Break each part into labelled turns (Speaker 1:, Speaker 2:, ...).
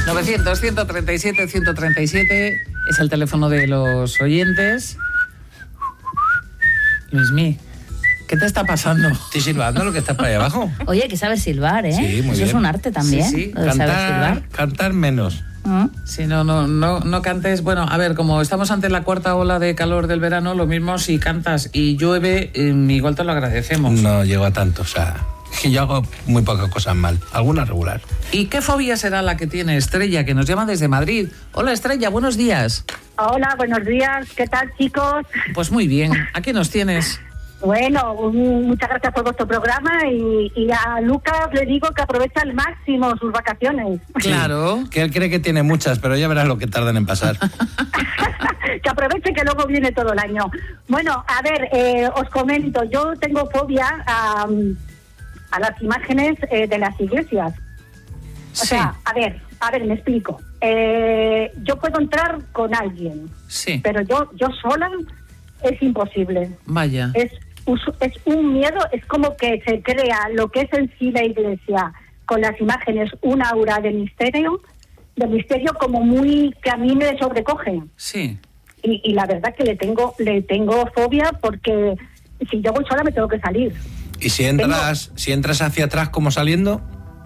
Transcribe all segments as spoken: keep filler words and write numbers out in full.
Speaker 1: novecientos, ciento treinta y siete, ciento treinta y siete es el teléfono de los oyentes. Luismi, ¿qué te está pasando?
Speaker 2: Estoy silbando lo que está para allá abajo.
Speaker 3: Oye, que sabes silbar, ¿eh?
Speaker 2: Sí, muy
Speaker 3: Eso
Speaker 2: bien.
Speaker 3: es un arte también.
Speaker 1: Sí, sí.
Speaker 3: Lo de saber silbar.
Speaker 2: Cantar, cantar menos.
Speaker 3: ¿Mm?
Speaker 1: Si no, no, no, no cantes. Bueno, a ver, como estamos ante la cuarta ola de calor del verano, lo mismo si cantas y llueve, eh, igual te lo agradecemos.
Speaker 2: No llego a tanto, o sea, que yo hago muy pocas cosas mal, algunas regular.
Speaker 1: ¿Y qué fobia será la que tiene Estrella, que nos llama desde Madrid? Hola, Estrella, buenos días.
Speaker 4: Hola, buenos días. ¿Qué tal, chicos?
Speaker 1: Pues muy bien. ¿Aquí nos tienes?
Speaker 4: Bueno, un- muchas gracias por vuestro programa y, y a Lucas le digo que aprovecha al máximo sus vacaciones.
Speaker 1: Claro.
Speaker 2: Que él cree que tiene muchas, pero ya verás lo que tardan en pasar.
Speaker 4: Que aproveche que luego viene todo el año. Bueno, a ver, eh, os comento, yo tengo fobia a, a las imágenes eh, de las iglesias. O
Speaker 1: Sí.
Speaker 4: sea, a ver, a ver, me explico. Eh, yo puedo entrar con alguien,
Speaker 1: Sí.
Speaker 4: pero yo, yo sola es imposible.
Speaker 1: Vaya.
Speaker 4: Es, us- es un miedo, es como que se crea lo que es en sí la iglesia con las imágenes, un aura de misterio, de misterio como muy que a mí me sobrecoge.
Speaker 1: Sí.
Speaker 4: Y, y la verdad que le tengo le tengo fobia porque si yo voy sola me tengo que salir.
Speaker 2: Y si entras, si entras hacia atrás como saliendo.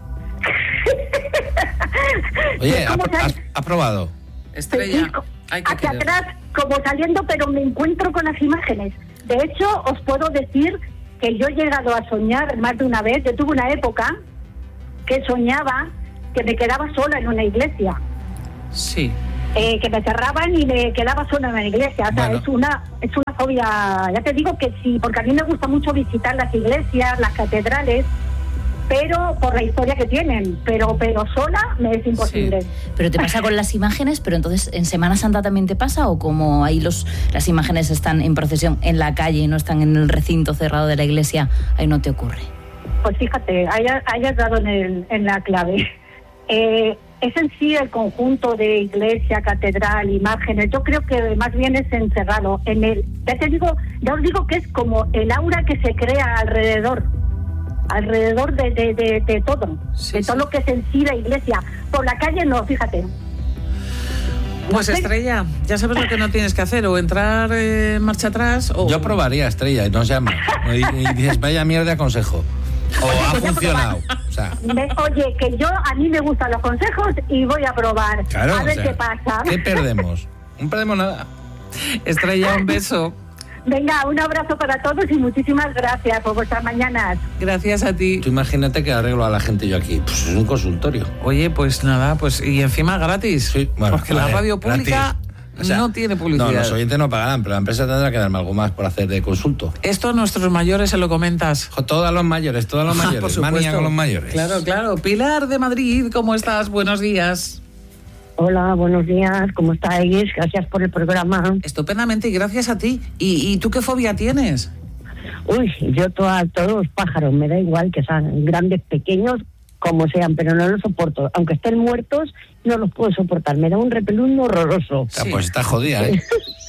Speaker 2: Oye,
Speaker 4: ¿Cómo
Speaker 2: ¿has,
Speaker 4: sal-
Speaker 2: has- has probado?
Speaker 1: Estrella,
Speaker 4: Sí, co-
Speaker 1: hay que
Speaker 4: hacia
Speaker 1: querer.
Speaker 4: atrás como saliendo, pero me encuentro con las imágenes. De hecho, os puedo decir que yo he llegado a soñar más de una vez. Yo tuve una época que soñaba que me quedaba sola en una iglesia,
Speaker 1: Sí.
Speaker 4: eh, que me cerraban y me quedaba sola en una iglesia. O sea,
Speaker 2: Bueno.
Speaker 4: es una es una fobia. Ya te digo que sí, porque a mí me gusta mucho visitar las iglesias, las catedrales, pero por la historia que tienen. Pero pero sola me es imposible.
Speaker 1: Sí.
Speaker 3: Pero te pasa con las imágenes, pero entonces en Semana Santa también te pasa, o como ahí los las imágenes están en procesión en la calle y no están en el recinto cerrado de la iglesia, ahí no te ocurre.
Speaker 4: Pues fíjate, hayas, hayas dado en, el, en la clave. Eh, es en sí el conjunto de iglesia, catedral, imágenes. Yo creo que más bien es encerrado en el. Ya te digo, ya os digo que es como el aura que se crea alrededor, alrededor de, de, de, de todo,
Speaker 1: Sí,
Speaker 4: de todo
Speaker 1: sí.
Speaker 4: lo que es en sí la iglesia. Por la calle no, fíjate.
Speaker 1: Pues
Speaker 4: sé.
Speaker 1: Estrella, ya sabes lo que no tienes que hacer, o entrar eh, marcha atrás o...
Speaker 2: Yo probaría, Estrella, y nos llama. Y, y dices, vaya mierda de consejo. O ha
Speaker 4: pues ya
Speaker 2: funcionado. O sea,
Speaker 4: Me- oye, que yo a mí me gustan los consejos y voy a probar.
Speaker 2: claro.
Speaker 4: a
Speaker 2: o
Speaker 4: ver
Speaker 2: sea,
Speaker 4: qué pasa.
Speaker 2: ¿Qué perdemos? No perdemos nada.
Speaker 1: Estrella, un beso.
Speaker 4: Venga, un abrazo para todos y muchísimas gracias por vuestras mañanas.
Speaker 1: Gracias a ti.
Speaker 2: Tú imagínate que arreglo a la gente yo aquí. Pues es un consultorio.
Speaker 1: Oye, pues nada, pues y encima gratis.
Speaker 2: Sí, bueno,
Speaker 1: porque la
Speaker 2: vale,
Speaker 1: radio pública
Speaker 2: gratis. O sea,
Speaker 1: no tiene publicidad.
Speaker 2: No, los oyentes no pagarán, pero la empresa tendrá que darme algo más por hacer de consulto.
Speaker 1: Esto a nuestros mayores se lo comentas.
Speaker 2: Jo, todos los mayores, todos los
Speaker 1: Ah,
Speaker 2: mayores.
Speaker 1: por supuesto.
Speaker 2: Manía con los mayores.
Speaker 1: Claro, claro. Pilar de Madrid, ¿cómo estás? Buenos días.
Speaker 5: Hola, buenos días, ¿cómo estáis? Gracias por el programa.
Speaker 1: Estupendamente y gracias a ti. ¿Y, y tú qué fobia tienes?
Speaker 5: Uy, yo to- a todos los pájaros, me da igual que sean grandes, pequeños, como sean, pero no los soporto. Aunque estén muertos, no los puedo soportar. Me da un repelús horroroso.
Speaker 2: O sea,
Speaker 1: Sí.
Speaker 2: pues está jodida, ¿eh?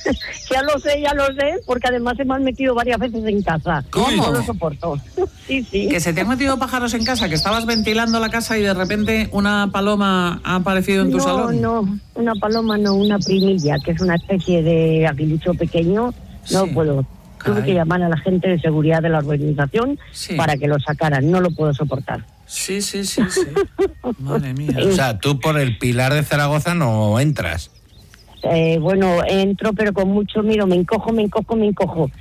Speaker 5: Ya lo sé, ya lo sé, porque además se me han metido varias veces en casa.
Speaker 1: ¿Cómo?
Speaker 5: No lo soporto. Sí, sí.
Speaker 1: Que se te han metido pájaros en casa, que estabas ventilando la casa y de repente una paloma ha aparecido en tu
Speaker 5: no,
Speaker 1: salón.
Speaker 5: no, una paloma no, una primilla, que es una especie de aguilucho pequeño. No
Speaker 1: Sí.
Speaker 5: puedo. Tuve
Speaker 1: Caray.
Speaker 5: que llamar a la gente de seguridad de la organización
Speaker 1: Sí.
Speaker 5: para que lo sacaran. No lo puedo soportar.
Speaker 1: Sí, sí, sí, sí. Madre mía.
Speaker 2: O sea, tú por el Pilar de Zaragoza no entras.
Speaker 5: Eh, bueno, entro, pero con mucho miedo. Me encojo, me encojo, me encojo.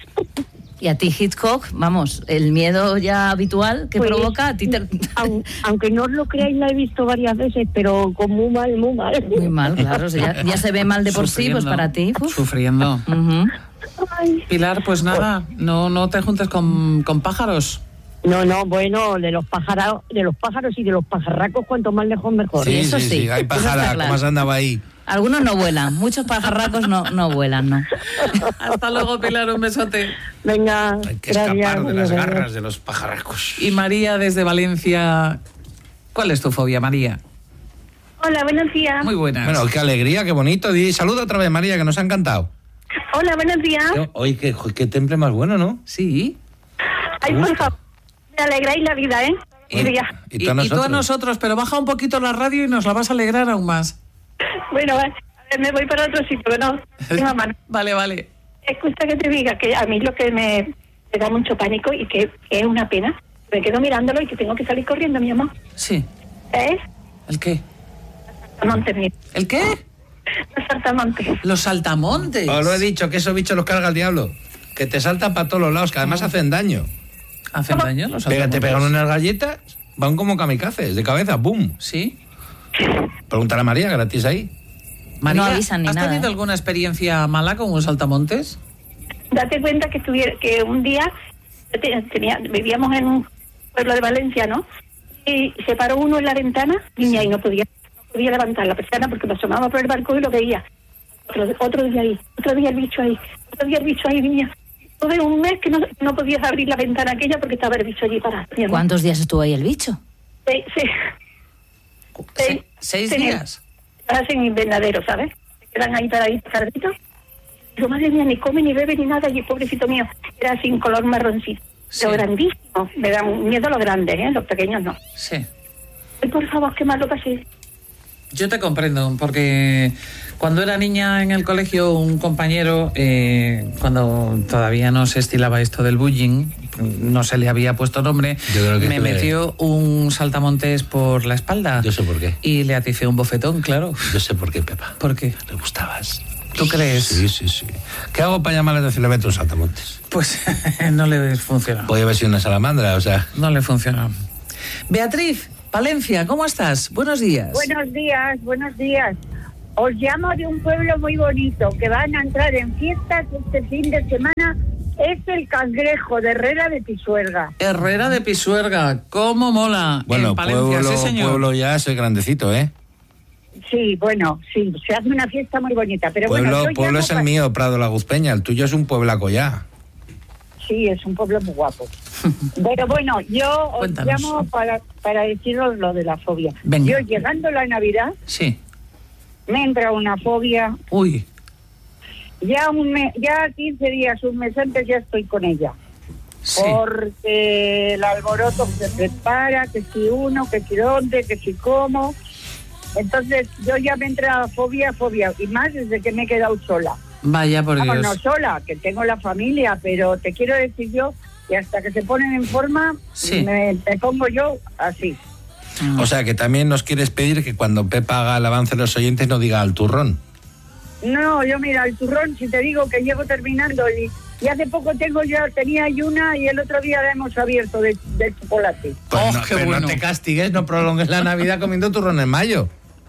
Speaker 3: Y a ti, Hitchcock, vamos, el miedo ya habitual que
Speaker 5: Pues,
Speaker 3: provoca a ti te...
Speaker 5: Aun- aunque no os lo creáis, la he visto varias veces, pero con muy mal, muy mal.
Speaker 3: Muy mal, claro, o sea, ya, ya se ve mal de por sí, pues
Speaker 1: Sufriendo.
Speaker 3: para ti. uf.
Speaker 1: Sufriendo.
Speaker 3: Ujú.
Speaker 5: Ay.
Speaker 1: Pilar, pues nada, no, no te juntes con, con pájaros.
Speaker 5: No, no, bueno, de los pájaros, de los pájaros y de los pajarracos, cuanto más lejos mejor.
Speaker 2: Sí,
Speaker 3: eso
Speaker 2: sí,
Speaker 3: sí,
Speaker 2: sí. Hay
Speaker 3: eso está
Speaker 2: pájara,
Speaker 3: claro.
Speaker 2: ¿cómo has andado ahí?
Speaker 3: Algunos no vuelan, muchos pajarracos no, no vuelan, ¿no?
Speaker 1: Hasta luego, Pilar, un besote.
Speaker 5: Venga,
Speaker 2: Hay que
Speaker 5: gracias.
Speaker 2: escapar de las
Speaker 5: Adiós.
Speaker 2: garras de los pajarracos.
Speaker 1: Y María desde Valencia. ¿Cuál es tu fobia, María?
Speaker 4: Hola, buenos días.
Speaker 1: Muy buenas.
Speaker 2: Bueno, qué alegría, qué bonito. Di saluda otra vez, María, que nos ha encantado.
Speaker 4: Hola, buenos días.
Speaker 2: Oye, qué, qué temple más bueno, ¿no?
Speaker 1: Sí.
Speaker 4: Ay, por favor, me alegráis la vida, ¿eh?
Speaker 1: Y,
Speaker 2: Y,
Speaker 1: y,
Speaker 2: y tú a
Speaker 1: y tú a
Speaker 2: nosotros.
Speaker 1: nosotros, pero baja un poquito la radio y nos la vas a alegrar aún más.
Speaker 4: Bueno, a ver, me voy para otro sitio, no, tengo mano.
Speaker 1: Vale, vale.
Speaker 4: Escucha que te diga que a mí lo que me, me da mucho pánico y que, que es una pena, me quedo mirándolo y que tengo que salir corriendo, mi amor.
Speaker 1: Sí.
Speaker 4: ¿Es?
Speaker 1: ¿El qué?
Speaker 4: Saltamontes, mi.
Speaker 1: ¿El qué?
Speaker 4: Los saltamontes.
Speaker 1: Los saltamontes.
Speaker 2: Os lo he dicho, que esos bichos los carga el diablo. Que te saltan para todos los lados, que además hacen daño.
Speaker 1: ¿Hacen daño los
Speaker 2: Pega,
Speaker 1: saltamontes?
Speaker 2: te pegan unas galletas, van como kamikazes, de cabeza, ¡boom!
Speaker 1: ¿Sí?
Speaker 2: Pregúntale a María, gratis ahí.
Speaker 1: María,
Speaker 3: No avisan ni
Speaker 1: ¿has
Speaker 3: nada,
Speaker 1: tenido
Speaker 3: ¿eh?
Speaker 1: alguna experiencia mala con un saltamontes?
Speaker 4: Date cuenta que estuviera, que un día te- tenía, vivíamos en un pueblo de Valencia, ¿no? Y se paró uno en la ventana, niña, y no podía, no podía levantar la persiana porque me asomaba por el barco y lo veía. Otro, otro día ahí, otro día el bicho ahí, otro día el bicho ahí, niña. Tuve un mes que no, no podías abrir la ventana aquella porque estaba el bicho allí parado. mi amor.
Speaker 3: ¿Cuántos días estuvo ahí el bicho?
Speaker 4: Sí, sí.
Speaker 1: Se-
Speaker 4: Sí,
Speaker 1: ¿Seis
Speaker 4: sí.
Speaker 1: días?
Speaker 4: Hacen invernadero, ¿sabes? Se quedan ahí paraditos, carditos. Digo, madre mía, ni come, ni bebe, ni nada. Y pobrecito mío, era sin color marroncito.
Speaker 1: Sí.
Speaker 4: Pero grandísimo. Me dan miedo a los grandes, ¿eh? Los pequeños no.
Speaker 1: Sí.
Speaker 4: Ay, por favor, qué mal lo pasé.
Speaker 1: Yo te comprendo, porque cuando era niña en el colegio, un compañero, eh, cuando todavía no se estilaba esto del bullying, no se le había puesto nombre,
Speaker 2: Yo creo que
Speaker 1: me
Speaker 2: es que le-
Speaker 1: metió un saltamontes por la espalda.
Speaker 2: Yo sé por qué.
Speaker 1: Y le aticé un bofetón, claro.
Speaker 2: Yo sé por qué, Pepa.
Speaker 1: ¿Por qué?
Speaker 2: Le gustabas.
Speaker 1: ¿Tú crees?
Speaker 2: Sí, sí, sí. ¿Qué hago para llamarle de decirle vete un saltamontes?
Speaker 1: Pues no le funcionó.
Speaker 2: Podría haber sido una salamandra, o sea...
Speaker 1: No le funcionó. Beatriz, Palencia, ¿cómo estás? Buenos días.
Speaker 6: Buenos días, buenos días. Os llamo de un pueblo muy bonito que van a entrar en fiestas este fin de semana. Es el Cangrejo de Herrera de Pisuerga.
Speaker 1: Herrera de Pisuerga, ¿cómo mola?
Speaker 2: Bueno,
Speaker 1: en Palencia,
Speaker 2: pueblo,
Speaker 1: sí, señor.
Speaker 2: pueblo ya es el grandecito, ¿eh?
Speaker 6: Sí, bueno, sí, se hace una fiesta muy bonita. Pero
Speaker 2: Pueblo,
Speaker 6: bueno, yo
Speaker 2: pueblo
Speaker 6: llamo
Speaker 2: es el
Speaker 6: pa-
Speaker 2: mío, Prado la Guzpeña. El tuyo es un pueblaco ya.
Speaker 6: Sí, es un pueblo muy guapo. Pero bueno, yo os
Speaker 1: Cuéntanos.
Speaker 6: llamo para, para deciros lo de la fobia.
Speaker 1: Venga.
Speaker 6: Yo llegando la Navidad
Speaker 1: Sí.
Speaker 6: me entra una fobia.
Speaker 1: Uy,
Speaker 6: Ya un me- ya quince días, un mes antes ya estoy con ella.
Speaker 1: sí.
Speaker 6: Porque el alboroto se prepara, que si uno, que si dónde, que si cómo. Entonces yo ya me entra fobia, fobia, y más desde que me he quedado sola.
Speaker 1: Vaya por
Speaker 6: Vamos,
Speaker 1: Dios.
Speaker 6: no sola, que tengo la familia, pero te quiero decir yo que hasta que se ponen en forma,
Speaker 1: Sí.
Speaker 6: me, me pongo yo así.
Speaker 1: Mm.
Speaker 2: O sea, que también nos quieres pedir que cuando Pepa haga el avance de los oyentes no diga al turrón.
Speaker 6: No, yo mira, el turrón, si te digo que llevo terminando, y, y hace poco tengo ya, tenía ahí una y el otro día la hemos abierto de, de chocolate.
Speaker 2: Pues
Speaker 1: Oh,
Speaker 2: no,
Speaker 1: qué
Speaker 2: pero
Speaker 1: bueno.
Speaker 2: no te castigues, no prolongues la Navidad comiendo turrón en mayo.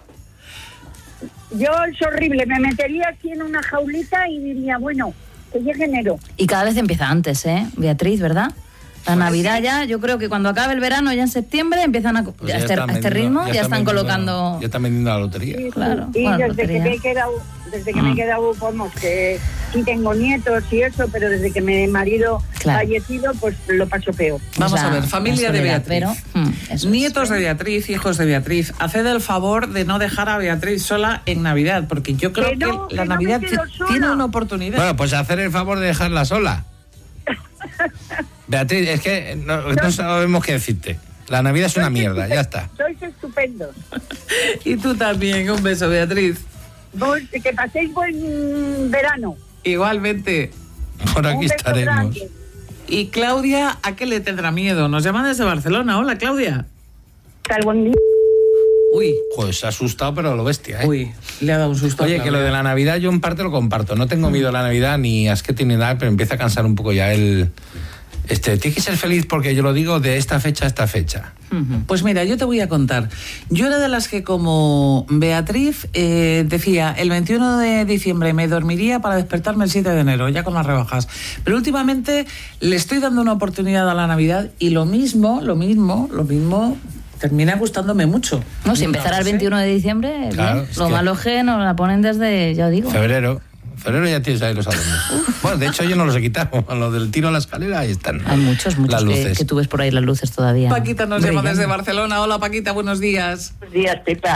Speaker 6: Yo es horrible, me metería aquí en una jaulita y diría, bueno, que llegue enero.
Speaker 3: Y cada vez empieza antes, ¿eh, Beatriz, ¿verdad? La Navidad ya, yo creo que cuando acabe el verano, ya en septiembre, empiezan a...
Speaker 2: Pues
Speaker 3: ya
Speaker 2: ya
Speaker 3: este,
Speaker 2: están
Speaker 3: a este
Speaker 2: vendiendo-
Speaker 3: ritmo
Speaker 2: ya
Speaker 3: ya
Speaker 2: están
Speaker 3: están
Speaker 2: vendiendo-
Speaker 3: colocando...
Speaker 2: Ya están vendiendo la lotería.
Speaker 3: Claro,
Speaker 6: Y
Speaker 3: bueno,
Speaker 6: desde que
Speaker 3: lotería.
Speaker 6: me he quedado, desde que me he
Speaker 3: Mm.
Speaker 6: quedado, vamos, que sí tengo nietos y eso, pero desde que mi marido
Speaker 3: Claro.
Speaker 6: fallecido, pues lo paso peor.
Speaker 1: Vamos
Speaker 3: O sea,
Speaker 1: a ver, familia
Speaker 3: la
Speaker 1: de
Speaker 3: soledad,
Speaker 1: Beatriz.
Speaker 3: pero, mm, eso es.
Speaker 1: Nietos de Beatriz, hijos de Beatriz, haced el favor de no dejar a Beatriz sola en Navidad, porque yo creo
Speaker 6: Que no,
Speaker 1: que la
Speaker 6: que no me
Speaker 1: Navidad
Speaker 6: quedo
Speaker 1: ti-
Speaker 6: sola.
Speaker 1: tiene una oportunidad.
Speaker 2: Bueno, pues hacer el favor de dejarla sola. Beatriz, es que no, no sabemos qué decirte. La Navidad es una
Speaker 6: Sois
Speaker 2: mierda, ya
Speaker 6: estupe-
Speaker 2: está.
Speaker 6: Sois estupendos.
Speaker 1: Y tú también, un beso, Beatriz.
Speaker 6: Vos- que paséis buen verano.
Speaker 1: Igualmente.
Speaker 2: Por aquí
Speaker 6: Un beso
Speaker 2: estaremos.
Speaker 6: grande.
Speaker 1: Y Claudia, ¿a qué le tendrá miedo? Nos llaman desde Barcelona. Hola, Claudia.
Speaker 6: Tal buen día.
Speaker 1: Uy,
Speaker 2: Pues se ha asustado, pero lo bestia, ¿eh?
Speaker 1: uy, le ha dado un susto. a
Speaker 2: Oye, que
Speaker 1: Claudia.
Speaker 2: lo de la Navidad yo en parte lo comparto. No tengo miedo a la Navidad ni a que tiene nada, pero empieza a cansar un poco ya el... Este, tienes que ser feliz porque yo lo digo de esta fecha a esta fecha.
Speaker 1: Ujú. Pues mira, yo te voy a contar. Yo era de las que, como Beatriz, eh, decía, el veintiuno de diciembre me dormiría para despertarme el siete de enero, ya con las rebajas. Pero últimamente le estoy dando una oportunidad a la Navidad y lo mismo, lo mismo, lo mismo, termina gustándome mucho.
Speaker 3: No, si empezara el
Speaker 1: sé.
Speaker 3: veintiuno de diciembre,
Speaker 2: Claro,
Speaker 3: bien.
Speaker 2: es
Speaker 3: Lo
Speaker 2: que-
Speaker 3: malo es que nos la ponen desde, ya digo.
Speaker 2: Febrero. Febrero ya tienes ahí los adornos. Bueno, de hecho yo no los he quitado. Lo del tiro a la escalera, ahí están.
Speaker 3: Hay muchos, muchos
Speaker 2: Las
Speaker 3: que,
Speaker 2: luces.
Speaker 3: que tú ves por ahí las luces todavía.
Speaker 1: Paquita nos llama
Speaker 3: brillando.
Speaker 1: desde Barcelona. Hola, Paquita, buenos días.
Speaker 7: Buenos días, Pepa.
Speaker 1: ¿Qué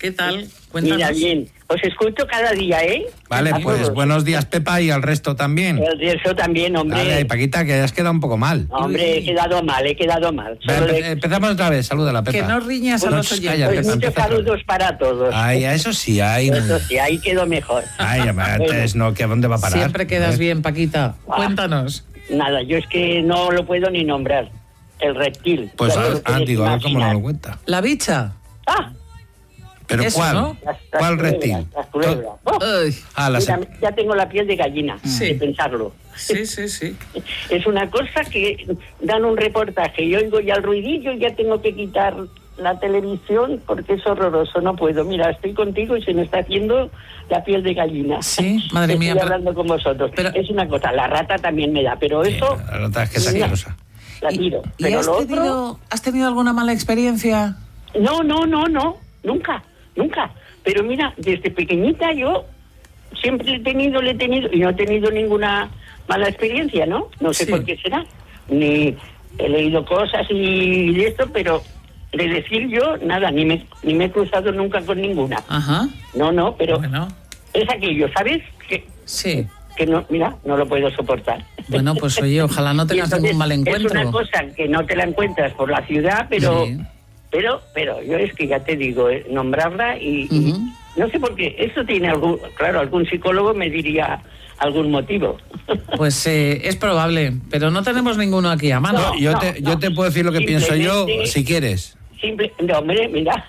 Speaker 1: ¿Qué tal? Cuéntanos.
Speaker 7: Mira, bien, os escucho cada día, ¿eh?
Speaker 2: Vale,
Speaker 7: A
Speaker 2: pues
Speaker 7: todos.
Speaker 2: buenos días, Pepa, y al resto también.
Speaker 7: El eso también, hombre.
Speaker 2: Dale, Paquita, que has quedado un poco mal.
Speaker 7: Hombre, he quedado mal, he quedado mal.
Speaker 2: Venga,
Speaker 7: Solo
Speaker 2: empe-
Speaker 7: de-
Speaker 2: empezamos otra vez, salúdala, Pepa.
Speaker 1: Que no riñas a
Speaker 2: Bueno,
Speaker 1: los oyentes.
Speaker 2: calla,
Speaker 7: Pues
Speaker 2: Pepa,
Speaker 7: muchos
Speaker 2: empieza otra vez.
Speaker 7: saludos para todos.
Speaker 2: Ay, a eso sí, ay.
Speaker 7: Eso sí, ahí quedó mejor.
Speaker 2: Ay, antes no, que a dónde va a parar.
Speaker 1: Siempre quedas
Speaker 2: ¿Eh?
Speaker 1: bien, Paquita.
Speaker 7: Ah.
Speaker 1: Cuéntanos.
Speaker 7: Nada, yo es que no lo puedo ni nombrar. El reptil.
Speaker 2: Pues
Speaker 7: Ya
Speaker 2: a
Speaker 7: te
Speaker 2: ver,
Speaker 7: lo
Speaker 2: ah,
Speaker 7: puedes
Speaker 2: digo, a ver cómo no
Speaker 7: imaginar.
Speaker 2: lo cuenta.
Speaker 1: La bicha.
Speaker 7: Ah,
Speaker 2: ¿Pero
Speaker 1: Eso,
Speaker 2: cuál?
Speaker 1: ¿no?
Speaker 7: las, las
Speaker 2: ¿Cuál
Speaker 7: culebras,
Speaker 2: reptil?
Speaker 7: Las culebras. Oh,
Speaker 1: Ay,
Speaker 2: Ah, la
Speaker 7: mira,
Speaker 2: se-
Speaker 7: ya tengo la piel de gallina
Speaker 1: Sí.
Speaker 7: de pensarlo.
Speaker 1: sí, sí, sí.
Speaker 7: Es una cosa que dan un reportaje y oigo ya el ruidillo y ya tengo que quitar la televisión porque es horroroso, no puedo. Mira, estoy contigo y se me está haciendo la piel de gallina.
Speaker 1: Sí, madre
Speaker 7: Estoy
Speaker 1: mía, pero-
Speaker 7: hablando con vosotros.
Speaker 1: pero-
Speaker 7: Es una cosa, la rata también me da, pero
Speaker 2: Sí,
Speaker 7: eso
Speaker 2: la nota es que es
Speaker 7: mira,
Speaker 2: asquerosa.
Speaker 7: la tiro.
Speaker 1: ¿Y
Speaker 7: pero
Speaker 1: has
Speaker 7: lo otro,
Speaker 1: tenido, has tenido alguna mala experiencia?
Speaker 7: no, no, no, no, nunca, nunca. Pero mira, desde pequeñita yo siempre le he tenido, le he tenido, y no he tenido ninguna mala experiencia, ¿no? No sé
Speaker 1: Sí.
Speaker 7: por qué será. Ni he leído cosas y de esto, pero de decir yo, nada, ni me, ni me he cruzado nunca con ninguna.
Speaker 1: Ajá.
Speaker 7: No, no, pero
Speaker 1: Bueno,
Speaker 7: es aquello, ¿sabes? Que,
Speaker 1: sí.
Speaker 7: que no, mira, no lo puedo soportar.
Speaker 1: Bueno, pues oye, ojalá no
Speaker 7: Y
Speaker 1: tengas
Speaker 7: entonces,
Speaker 1: ningún mal encuentro.
Speaker 7: Es una cosa que no te la encuentras por la ciudad, pero...
Speaker 1: Sí.
Speaker 7: Pero, pero yo es que ya te digo, eh, nombrarla y, y
Speaker 1: Ujú.
Speaker 7: no sé por qué. Eso tiene algún, claro, algún psicólogo me diría algún motivo.
Speaker 1: Pues eh, es probable, pero no tenemos ninguno aquí a mano.
Speaker 7: No.
Speaker 2: Yo te, yo te puedo decir lo que pienso yo,
Speaker 7: Simplemente-
Speaker 2: si quieres.
Speaker 7: Simple, no, hombre, mira,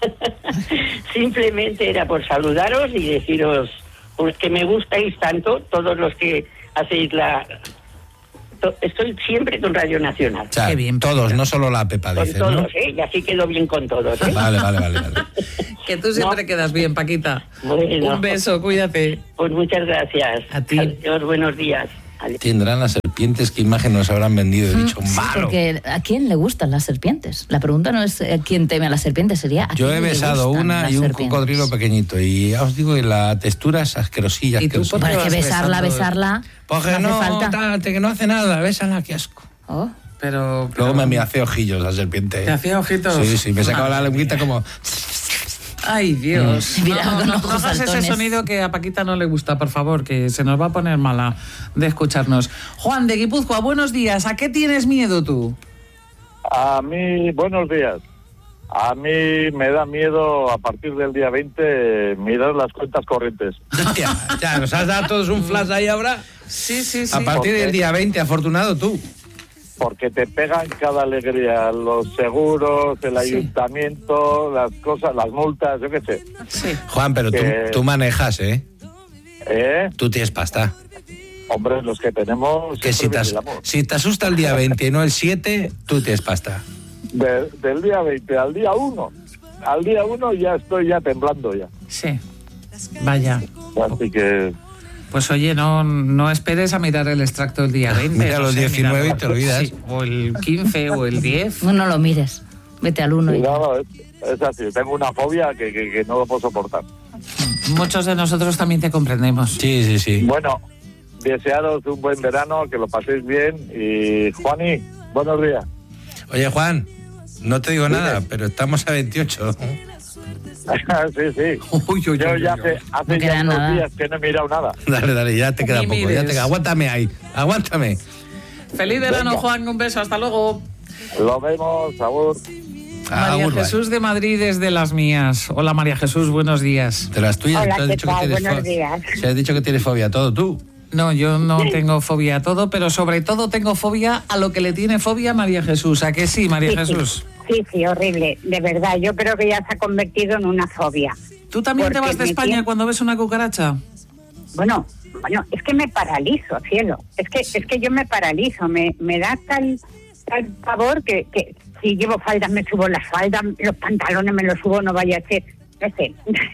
Speaker 7: simplemente era por saludaros y deciros pues, que me gustáis tanto, todos los que hacéis la... to- Estoy siempre con Radio Nacional.
Speaker 2: O sea,
Speaker 1: Qué bien,
Speaker 2: todos,
Speaker 1: Paquita.
Speaker 2: no solo la Pepa,
Speaker 7: Con
Speaker 2: dices,
Speaker 7: todos,
Speaker 2: ¿no?
Speaker 7: ¿eh? Y así quedo bien con todos, ¿eh?
Speaker 2: Vale, vale, vale, vale.
Speaker 1: Que tú siempre
Speaker 7: No.
Speaker 1: quedas bien, Paquita.
Speaker 7: Bueno.
Speaker 1: Un beso, cuídate.
Speaker 7: Pues muchas gracias.
Speaker 1: A ti.
Speaker 7: Adiós, buenos días. Adiós.
Speaker 2: Tendrán las serpientes, qué imagen nos habrán vendido, he dicho,
Speaker 3: Sí,
Speaker 2: malo.
Speaker 3: porque ¿a quién le gustan las serpientes? La pregunta no es eh, quién teme a las serpientes, sería ¿a
Speaker 2: Yo
Speaker 3: quién
Speaker 2: he
Speaker 3: le
Speaker 2: besado
Speaker 3: gustan
Speaker 2: una
Speaker 3: las
Speaker 2: y un
Speaker 3: serpientes?
Speaker 2: cocodrilo pequeñito y ya os digo que la textura es asquerosilla.
Speaker 1: ¿Y tú
Speaker 2: asquerosa.
Speaker 1: por qué
Speaker 3: Bueno, es que
Speaker 1: vas
Speaker 3: besarla,
Speaker 1: besando?
Speaker 3: besarla,
Speaker 2: Porque
Speaker 3: no hace
Speaker 2: no,
Speaker 3: falta.
Speaker 2: tate, que no hace nada, bésala, qué asco.
Speaker 3: Oh.
Speaker 1: Pero,
Speaker 2: Luego
Speaker 1: pero-
Speaker 2: me hace ojillos la serpiente.
Speaker 1: ¿Te hacía ojitos?
Speaker 2: Sí, sí, me sacaba la
Speaker 1: Madre
Speaker 2: lengüita
Speaker 1: mía.
Speaker 2: como...
Speaker 1: Ay, Dios.
Speaker 3: Mira,
Speaker 1: no,
Speaker 3: con
Speaker 1: no,
Speaker 3: ojos
Speaker 1: no hagas ese
Speaker 3: saltones.
Speaker 1: sonido que a Paquita no le gusta, por favor, que se nos va a poner mala de escucharnos. Juan de Guipúzcoa, buenos días. ¿A qué tienes miedo tú?
Speaker 8: A mí, buenos días. A mí me da miedo a partir del día veinte mirar las cuentas corrientes.
Speaker 2: Hostia, ya, nos has dado todos un flash ahí ahora.
Speaker 1: Sí, sí, sí.
Speaker 2: A partir del día veinte, afortunado tú.
Speaker 8: Porque te pegan cada alegría, los seguros, el
Speaker 1: Sí.
Speaker 8: ayuntamiento, las cosas, las multas, yo qué sé.
Speaker 1: Sí.
Speaker 2: Juan, pero tú,
Speaker 8: Que-
Speaker 2: tú manejas, ¿eh?
Speaker 8: ¿Eh?
Speaker 2: Tú tienes pasta.
Speaker 8: Hombre, los que tenemos...
Speaker 2: Que si
Speaker 8: siempre
Speaker 2: te, as-
Speaker 8: vigilamos.
Speaker 2: si te asusta el día veinte y no el siete, tú tienes pasta.
Speaker 8: De- del día veinte al día uno. Al día uno ya estoy ya temblando ya.
Speaker 1: Sí. Vaya.
Speaker 8: Así que...
Speaker 1: Pues oye, no, no esperes a mirar el extracto del día veinte.
Speaker 2: Mira
Speaker 1: no
Speaker 2: los
Speaker 1: sé,
Speaker 2: diecinueve
Speaker 1: mira-
Speaker 2: y te olvidas.
Speaker 1: Sí, o el quince o el diez.
Speaker 3: No, no lo mires, vete al uno y...
Speaker 8: Cuidado, es, es así. Tengo una fobia que, que, que no lo puedo soportar.
Speaker 1: Muchos de nosotros también te comprendemos.
Speaker 2: Sí, sí, sí.
Speaker 8: Bueno, desearos un buen verano, que lo paséis bien. Y Juani, buenos días.
Speaker 2: Oye, Juan, no te digo nada, pero estamos a veintiocho.
Speaker 8: sí, sí.
Speaker 1: Uy, uy,
Speaker 8: Yo
Speaker 1: uy,
Speaker 8: ya
Speaker 1: uy,
Speaker 8: hace,
Speaker 1: uy.
Speaker 8: hace
Speaker 3: No
Speaker 8: ya
Speaker 3: queda
Speaker 8: unos
Speaker 3: nada.
Speaker 8: días que no he mirado nada.
Speaker 2: Dale, dale, ya te queda
Speaker 1: Ni
Speaker 2: poco. Ya
Speaker 1: mires.
Speaker 2: te queda. Aguántame ahí, aguántame.
Speaker 1: Feliz verano,
Speaker 8: Venga.
Speaker 1: Juan. Un beso. Hasta luego.
Speaker 8: Lo vemos, Agur.
Speaker 1: María
Speaker 2: Agur, bye.
Speaker 1: Jesús de Madrid es de las mías. Hola, María Jesús. Buenos días.
Speaker 2: De las tuyas,
Speaker 4: Hola,
Speaker 2: tú has
Speaker 4: ¿qué
Speaker 2: dicho que
Speaker 4: tal?
Speaker 2: tienes
Speaker 4: Buenos
Speaker 2: fo-
Speaker 4: días.
Speaker 2: Se has dicho que tienes fobia a todo, tú.
Speaker 1: No, yo no tengo fobia a todo, pero sobre todo tengo fobia a lo que le tiene fobia a María Jesús. ¿A que sí, María
Speaker 4: Sí, sí.
Speaker 1: Jesús?
Speaker 4: Sí, sí, horrible. De verdad, yo creo que ya se ha convertido en una fobia.
Speaker 1: ¿Tú también te
Speaker 4: Porque
Speaker 1: vas de
Speaker 4: me
Speaker 1: España
Speaker 4: tiene-
Speaker 1: cuando ves una cucaracha?
Speaker 4: Bueno, bueno, es que me paralizo, cielo. Es que es que yo me paralizo, me, me da tal tal pavor que, que si llevo faldas me subo las faldas, los pantalones me los subo, no vaya a ser, no sé.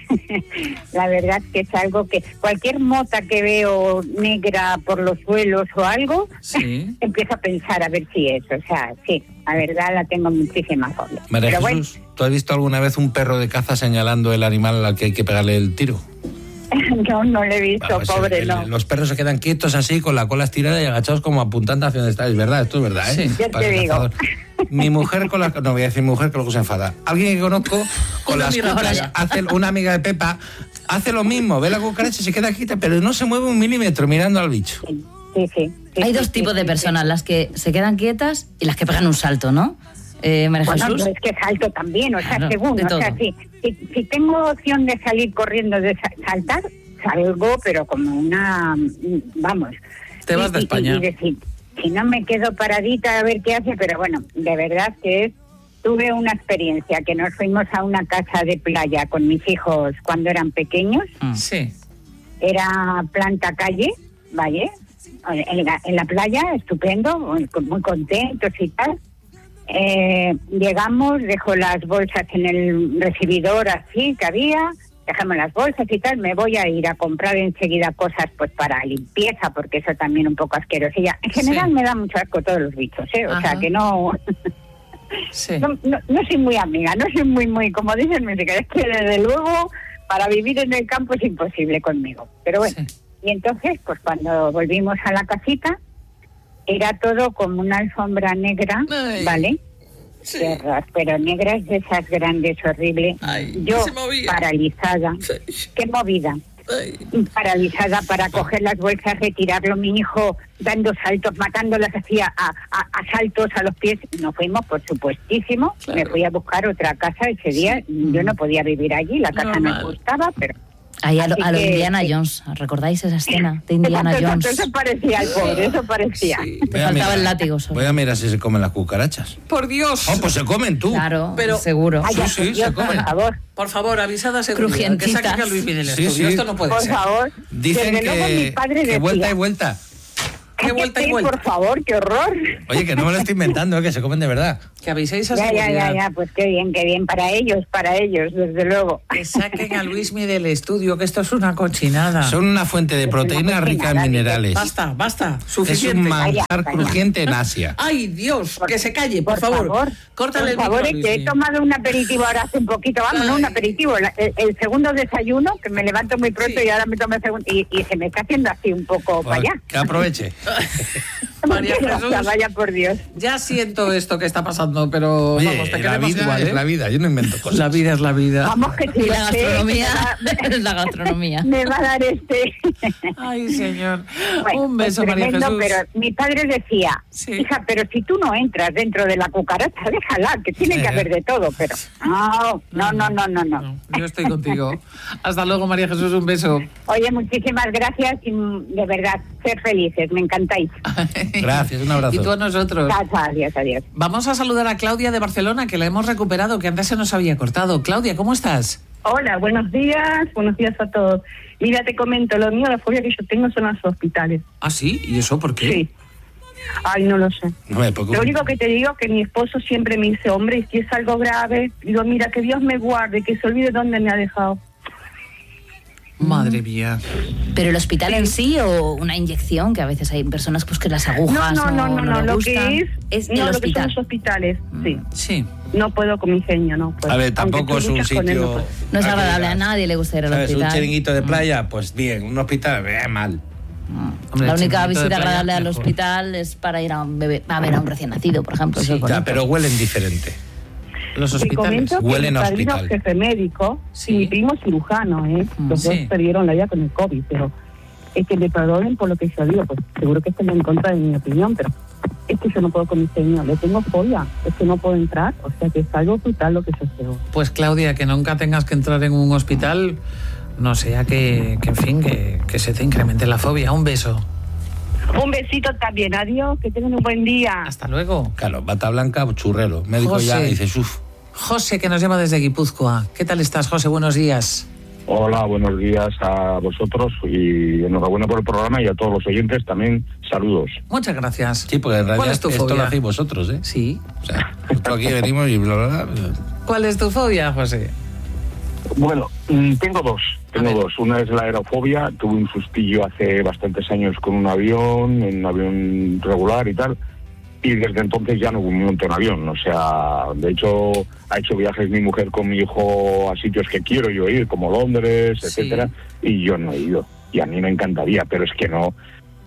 Speaker 4: La verdad que es algo que cualquier mota que veo negra por los suelos o algo,
Speaker 1: Sí.
Speaker 4: empiezo a pensar a ver si es. O sea, sí, la verdad la tengo muchísima fobia.
Speaker 2: María
Speaker 4: Pero bueno,
Speaker 2: Jesús, ¿tú has visto alguna vez un perro de caza señalando el animal al que hay que pegarle el tiro?
Speaker 4: no, no lo he visto,
Speaker 2: Vamos,
Speaker 4: pobre,
Speaker 2: el-
Speaker 4: no.
Speaker 2: Los perros se quedan quietos así, con la cola estirada y agachados como apuntando hacia donde está. Es verdad, esto es verdad, ¿eh?
Speaker 1: Sí.
Speaker 4: Yo
Speaker 2: Para
Speaker 4: te
Speaker 2: el
Speaker 4: digo.
Speaker 2: cazador. Mi mujer con las... No voy a decir mi mujer que luego se enfada. Alguien que conozco con
Speaker 1: Una
Speaker 2: las
Speaker 1: amiga
Speaker 2: cucas,
Speaker 1: tuya.
Speaker 2: hace una amiga de Pepa, hace lo mismo, ve la cucaracha y se queda quieta, pero no se mueve un milímetro mirando al bicho.
Speaker 4: Sí, sí, sí. sí,
Speaker 3: Hay
Speaker 4: sí,
Speaker 3: dos
Speaker 4: sí,
Speaker 3: tipos
Speaker 4: sí,
Speaker 3: de
Speaker 4: sí.
Speaker 3: personas, las que se quedan quietas y las que pegan un salto, ¿no? Eh, María
Speaker 4: Bueno,
Speaker 3: Jesús.
Speaker 4: yo es que salto también, o sea,
Speaker 3: Claro,
Speaker 4: según,
Speaker 3: de
Speaker 4: o sea,
Speaker 3: todo.
Speaker 4: si, si, si tengo opción de salir corriendo, de sa- saltar, salgo, pero como una, vamos.
Speaker 1: Te vas de
Speaker 4: Y- y-
Speaker 1: España.
Speaker 4: Y, decir, si no me quedo paradita a ver qué hace, pero bueno, de verdad que es, tuve una experiencia, que nos fuimos a una casa de playa con mis hijos cuando eran pequeños,
Speaker 3: Mm.
Speaker 1: Sí.
Speaker 4: era planta calle, ¿vale? En la, en la playa, estupendo, muy, muy contentos y tal. Eh, llegamos, dejo las bolsas en el recibidor así que había, dejamos las bolsas y tal, me voy a ir a comprar enseguida cosas pues para limpieza, porque eso también un poco asquerosilla. En general
Speaker 1: Sí.
Speaker 4: me da mucho asco todos los bichos, ¿eh? O
Speaker 1: Ajá.
Speaker 4: sea que no,
Speaker 1: Sí.
Speaker 4: no, no, no soy muy amiga, no soy muy, muy, como dicen mis hijas, es que desde luego para vivir en el campo es imposible conmigo. Pero bueno,
Speaker 1: Sí.
Speaker 4: y entonces pues cuando volvimos a la casita, era todo como una alfombra negra,
Speaker 1: Ay.
Speaker 4: ¿vale?
Speaker 1: Sí.
Speaker 4: Tierras, pero negras de esas grandes, horribles.
Speaker 1: Ay,
Speaker 4: Yo
Speaker 1: se movía.
Speaker 4: paralizada.
Speaker 1: Sí.
Speaker 4: Qué movida.
Speaker 1: Ay.
Speaker 4: Paralizada para coger las bolsas, retirarlo, mi hijo dando saltos, matándolas hacía a, a, a saltos a los pies. Nos fuimos, por supuestísimo.
Speaker 1: Claro.
Speaker 4: Me fui a buscar otra casa ese día. Yo no podía vivir allí, la casa
Speaker 1: Normal.
Speaker 4: me gustaba, pero...
Speaker 3: Ahí a lo,
Speaker 4: Así
Speaker 3: a lo
Speaker 4: que-
Speaker 3: Indiana Jones. ¿Recordáis esa escena de Indiana
Speaker 4: Exacto,
Speaker 3: Jones?
Speaker 4: exacto, eso parecía el pobre, eso parecía.
Speaker 1: Sí.
Speaker 3: Le faltaba el látigo solo.
Speaker 2: Voy a mirar si se comen las cucarachas.
Speaker 1: Por Dios.
Speaker 2: Oh, pues se comen tú.
Speaker 3: Claro,
Speaker 1: Pero-
Speaker 3: seguro.
Speaker 4: Ay,
Speaker 2: Sí,
Speaker 4: ya,
Speaker 2: sí,
Speaker 4: por Dios,
Speaker 2: se comen.
Speaker 4: por favor,
Speaker 1: Por favor, avisada seguridad. Que
Speaker 3: Crujientitas.
Speaker 1: saquen a Luis del
Speaker 2: Sí,
Speaker 1: estudio.
Speaker 2: sí.
Speaker 1: Esto no puede
Speaker 4: por
Speaker 1: ser.
Speaker 4: favor.
Speaker 2: Dicen
Speaker 4: Desde luego mi
Speaker 2: que,
Speaker 4: padre
Speaker 2: que
Speaker 4: decía,
Speaker 2: vuelta y vuelta.
Speaker 1: Qué vuelta y vuelta.
Speaker 4: por favor, qué horror.
Speaker 2: Oye, que no me lo estoy inventando, ¿eh? Que se comen de verdad.
Speaker 1: Que aviséis a
Speaker 4: Ya, ya,
Speaker 1: seguridad.
Speaker 4: ya, ya, pues qué bien, qué bien. Para ellos, para ellos, desde luego.
Speaker 1: Que saquen a Luismi del estudio, que esto es una cochinada.
Speaker 2: Son una fuente de proteína rica en minerales.
Speaker 1: Basta, basta.
Speaker 2: Es
Speaker 1: Suficiente.
Speaker 2: un manjar
Speaker 4: Vaya, vaya.
Speaker 2: crujiente en Asia.
Speaker 1: Ay, Dios, que se calle, por,
Speaker 4: Por favor,
Speaker 1: Córtale
Speaker 4: por
Speaker 1: el
Speaker 4: favor,
Speaker 1: micro,
Speaker 4: es que he
Speaker 1: Luismi.
Speaker 4: tomado un aperitivo ahora hace un poquito, vamos, no un
Speaker 1: Ay.
Speaker 4: aperitivo, la- el, el segundo desayuno, que me levanto muy pronto
Speaker 1: Sí.
Speaker 4: y ahora me tomo el segundo, y, y se me está haciendo así un poco para allá.
Speaker 2: Que aproveche.
Speaker 1: María
Speaker 4: Porque, o
Speaker 1: Jesús.
Speaker 4: sea, vaya por Dios.
Speaker 1: Ya siento esto que está pasando, pero
Speaker 2: Oye,
Speaker 1: vamos, te
Speaker 2: la
Speaker 1: queremos
Speaker 2: vida
Speaker 1: igual,
Speaker 2: es
Speaker 1: ¿eh?
Speaker 2: la vida, yo no invento cosas.
Speaker 1: La vida es la vida.
Speaker 4: Vamos que si
Speaker 3: Y
Speaker 4: lo
Speaker 3: la
Speaker 4: sé,
Speaker 3: gastronomía
Speaker 4: me va-
Speaker 3: es la gastronomía.
Speaker 4: me va a dar este...
Speaker 1: Ay, señor.
Speaker 4: Bueno,
Speaker 1: Un beso,
Speaker 4: pues
Speaker 1: María
Speaker 4: tremendo,
Speaker 1: Jesús.
Speaker 4: pero mi padre decía,
Speaker 1: Sí.
Speaker 4: hija, pero si tú no entras dentro de la cucaracha, déjala, que tiene
Speaker 2: Sí.
Speaker 4: que haber de todo, pero no, no, no, no, no, no.
Speaker 1: No, yo estoy contigo. Hasta luego, María Jesús, un beso.
Speaker 4: Oye, muchísimas gracias y mm, de verdad, ser felices, me encantáis.
Speaker 2: Gracias, un abrazo.
Speaker 1: Y tú a nosotros.
Speaker 4: Chao, chao, adiós, adiós.
Speaker 1: Vamos a saludar a Claudia de Barcelona, que la hemos recuperado, que antes se nos había cortado. Claudia, ¿cómo estás?
Speaker 9: Hola, buenos días, buenos días a todos. Mira, te comento, lo mío, la fobia que yo tengo son los hospitales.
Speaker 1: ¿Ah, sí? ¿Y eso por qué?
Speaker 9: Sí. Ay, no lo sé.
Speaker 2: No me preocupo.
Speaker 9: Lo único que te digo es que mi esposo siempre me dice, hombre, y si es algo grave, digo, mira, que Dios me guarde, que se olvide dónde me ha dejado.
Speaker 1: Madre mía.
Speaker 3: ¿Pero el hospital en sí o una inyección? Que a veces hay personas pues que las
Speaker 9: No,
Speaker 3: agujas
Speaker 9: no, no, no, no,
Speaker 3: les
Speaker 9: lo
Speaker 3: gustan.
Speaker 9: que es,
Speaker 3: es
Speaker 9: no,
Speaker 3: el
Speaker 9: lo que son
Speaker 3: hospital.
Speaker 9: los hospitales, sí.
Speaker 1: Sí.
Speaker 9: No puedo con mi genio, no puedo.
Speaker 2: A ver,
Speaker 9: Aunque
Speaker 2: tampoco
Speaker 9: tú
Speaker 2: es un
Speaker 9: luchas con él, no
Speaker 2: sitio...
Speaker 9: puedo.
Speaker 3: No es
Speaker 2: Ah, que
Speaker 3: agradable, a
Speaker 2: digas,
Speaker 3: nadie le gusta ir al
Speaker 2: ¿sabes? Un
Speaker 3: hospital.
Speaker 2: chiringuito de playa, pues bien. Un hospital, eh, mal.
Speaker 1: Hombre,
Speaker 3: La
Speaker 1: el
Speaker 3: única
Speaker 1: chiringuito de
Speaker 3: visita
Speaker 1: playa,
Speaker 3: agradable al
Speaker 1: mejor.
Speaker 3: hospital es para ir a, un bebé, a ver a un recién nacido, por ejemplo. eso es
Speaker 2: Ya,
Speaker 3: bonito.
Speaker 2: pero huelen diferente.
Speaker 1: Los
Speaker 9: Te
Speaker 1: hospitales.
Speaker 9: comento que
Speaker 2: Huelen
Speaker 9: mi
Speaker 2: a
Speaker 9: padrino
Speaker 2: hospital.
Speaker 9: jefe médico
Speaker 1: Sí.
Speaker 9: y mi primo cirujano, ¿eh? Los
Speaker 1: Sí.
Speaker 9: dos perdieron la vida con el COVID, pero es que me perdonen por lo que yo digo, pues seguro que estén en contra de mi opinión, pero es que yo no puedo con mi señor, le tengo fobia, es que no puedo entrar, o sea que es algo brutal lo que yo tengo.
Speaker 1: Pues Claudia, que nunca tengas que entrar en un hospital, no sea que, que en fin, que, que se te incremente la fobia. Un beso.
Speaker 9: Un besito también, adiós, que tengan un buen día.
Speaker 1: Hasta luego.
Speaker 2: Claro, bata blanca, churrero. Médico
Speaker 1: José.
Speaker 2: ya dice, uff.
Speaker 1: José, que nos llama desde Guipúzcoa. ¿Qué tal estás, José? Buenos días.
Speaker 10: Hola, buenos días a vosotros y enhorabuena por el programa y a todos los oyentes también saludos.
Speaker 1: Muchas gracias.
Speaker 2: Sí, porque en
Speaker 1: ¿Cuál
Speaker 2: realidad
Speaker 1: es tu
Speaker 2: esto
Speaker 1: fobia?
Speaker 2: lo hacéis vosotros, ¿eh?
Speaker 1: Sí.
Speaker 2: O sea, nosotros aquí venimos y bla, bla, bla.
Speaker 1: ¿Cuál es tu fobia, José?
Speaker 10: Bueno, mm, tengo dos, tengo
Speaker 1: A ver.
Speaker 10: dos. Una es la aerofobia, tuve un sustillo hace bastantes años con un avión, en un avión regular y tal, y desde entonces ya no monto en avión. O sea, de hecho, ha hecho viajes mi mujer con mi hijo a sitios que quiero yo ir, como Londres,
Speaker 1: Sí.
Speaker 10: etcétera, y yo no he ido. Y a mí me encantaría, pero es que no,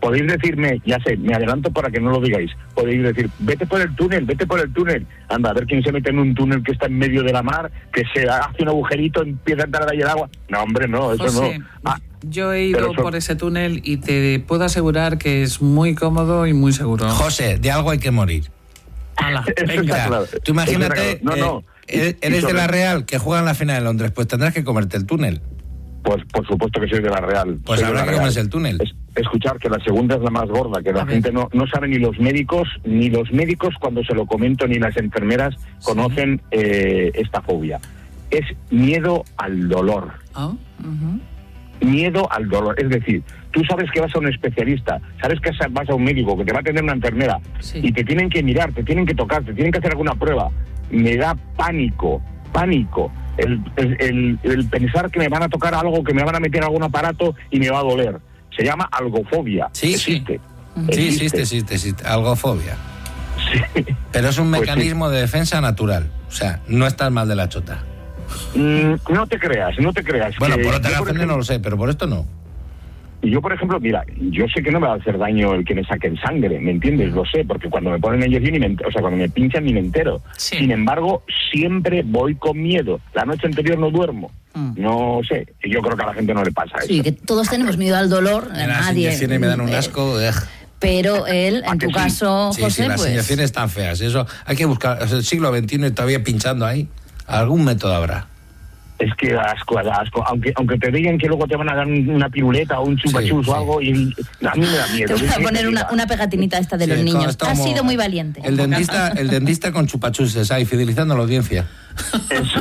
Speaker 10: podéis decirme, ya sé, me adelanto para que no lo digáis, podéis decir, vete por el túnel, vete por el túnel, anda, a ver quién se mete en un túnel que está en medio de la mar, que se hace un agujerito, empieza a entrar ahí el agua. No, hombre, no, eso
Speaker 1: José,
Speaker 10: no. Ah,
Speaker 1: yo he ido
Speaker 10: pero eso-
Speaker 1: por ese túnel y te puedo asegurar que es muy cómodo y muy seguro.
Speaker 2: José, de algo hay que morir.
Speaker 1: Ala,
Speaker 10: Eso
Speaker 1: venga.
Speaker 10: está claro.
Speaker 2: Tú imagínate,
Speaker 10: Eso está claro. No, no.
Speaker 2: eh,
Speaker 10: Y-
Speaker 2: eres
Speaker 10: y
Speaker 2: de la
Speaker 10: sobre-
Speaker 2: Real que juega en la final de Londres, pues tendrás que comerte el túnel.
Speaker 10: Pues por supuesto que soy de la Real.
Speaker 2: Pues
Speaker 10: soy de
Speaker 2: habrá
Speaker 10: la
Speaker 2: que
Speaker 10: Real.
Speaker 2: comerse el túnel.
Speaker 10: Es- escuchar que la segunda es la más gorda, que la
Speaker 1: A ver.
Speaker 10: gente no, no sabe, ni los médicos, ni los médicos cuando se lo comento, ni las enfermeras conocen eh, esta fobia. Es miedo al dolor.
Speaker 1: Ah, ujú.
Speaker 10: Miedo al dolor. Es decir, tú sabes que vas a un especialista, sabes que vas a un médico, que te va a atender una enfermera,
Speaker 1: Sí.
Speaker 10: y te tienen que mirar, te tienen que tocar, te tienen que hacer alguna prueba. Me da pánico, pánico. El, el, el- el pensar que me van a tocar algo, que me van a meter algún aparato y me va a doler. Se llama algofobia.
Speaker 2: Sí,
Speaker 10: existe.
Speaker 2: Sí, existe, existe, existe. Algofobia.
Speaker 10: Sí.
Speaker 2: Pero es un
Speaker 10: Pues sí.
Speaker 2: mecanismo de defensa natural. O sea, no estás mal de la chota.
Speaker 10: Mm, no te creas, no te creas.
Speaker 2: Bueno,
Speaker 10: que
Speaker 2: por otra
Speaker 10: yo,
Speaker 2: razón
Speaker 10: ejemplo-
Speaker 2: no lo sé, pero por esto no.
Speaker 10: Y yo, por ejemplo, mira, yo sé que no me va a hacer daño el que me saquen sangre, ¿me entiendes? Lo sé, porque cuando me ponen inyección, ni me ent- o sea, cuando me pinchan ni me entero.
Speaker 1: Sí.
Speaker 10: Sin embargo, siempre voy con miedo. La noche anterior no duermo.
Speaker 1: Mm.
Speaker 10: No sé, y yo creo que a la gente no le pasa eso.
Speaker 3: Sí, que todos tenemos miedo al dolor,
Speaker 2: Las
Speaker 3: nadie.
Speaker 2: inyecciones me dan un
Speaker 3: eh,
Speaker 2: asco. ugh.
Speaker 3: Pero él,
Speaker 10: ¿A
Speaker 3: en
Speaker 10: que
Speaker 3: tu
Speaker 10: sí?
Speaker 3: caso,
Speaker 2: Sí,
Speaker 3: José,
Speaker 2: sí, las
Speaker 3: pues...
Speaker 2: inyecciones están feas. Eso hay que buscar. Es el siglo veintiuno y todavía pinchando ahí. Algún método habrá.
Speaker 10: Es que da asco, da asco. Aunque, aunque te digan que luego te van a dar un- una piruleta o un chupachus
Speaker 2: Sí,
Speaker 10: o
Speaker 2: sí.
Speaker 10: algo, y a mí me da miedo.
Speaker 3: Te voy
Speaker 10: ¿Qué
Speaker 3: a
Speaker 10: quieres
Speaker 3: poner
Speaker 10: que
Speaker 3: una,
Speaker 10: diga?
Speaker 3: una pegatinita esta de
Speaker 2: Sí,
Speaker 3: los
Speaker 2: como-
Speaker 3: niños.
Speaker 2: está
Speaker 3: Has
Speaker 2: como-
Speaker 3: sido muy valiente.
Speaker 2: El dentista, el dentista con chupachuses ahí, fidelizando a la audiencia.
Speaker 10: Eso.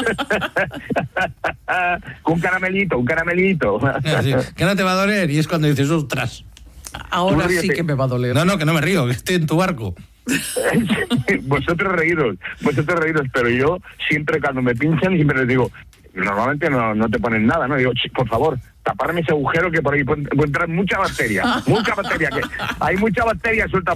Speaker 10: Con un caramelito, un caramelito.
Speaker 2: Así, que no te va a doler. Y es cuando dices, ostras.
Speaker 1: Ahora
Speaker 10: Tú
Speaker 1: sí
Speaker 10: ríete.
Speaker 1: que me va a doler.
Speaker 2: No, no, que no me río, que estoy en tu barco.
Speaker 10: Vosotros reíros, vosotros reíros, pero yo siempre cuando me pinchan siempre les digo, normalmente no, no te ponen nada, ¿no? Digo, "Ch, por favor, taparme ese agujero que por ahí puede, puede entrar mucha bacteria, mucha bacteria, que hay mucha bacteria suelta